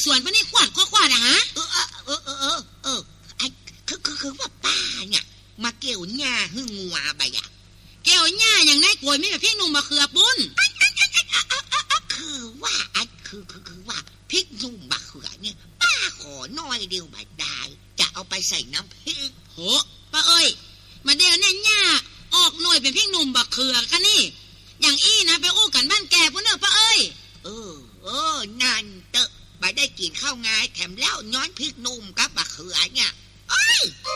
วนปะนี่ขวดขวดอ่ะฮะไอ้คือว่าป้าเนี่ยมาเกี่ยวหญ้าหึ่งงัวใบอ่ะเกี่ยวหญ้าอย่างได้กล้วยไม่แบบพี่หนุ่มมะเขือปุ้นคือว่าคือว่าพริกหนุ่มมะเขือเนี่ยป้าขอน้อยเดียวบาดได้จะเอาไปใส่น้ำพริกโหป้าเอ้ยมาเดี๋ยวเนี่ยหญ้าออกหน่วยเป็นพี่หนุ่มมะเขือกันนี่อย่างอี้นะไปอู้กันบ้านแกปุ้นเนอะป้าเอ้ยนั่นเตอะไปได้กินข้าวงายแถมแล้วย้อนพริกหนุ่มกับมะเขือเนี่ย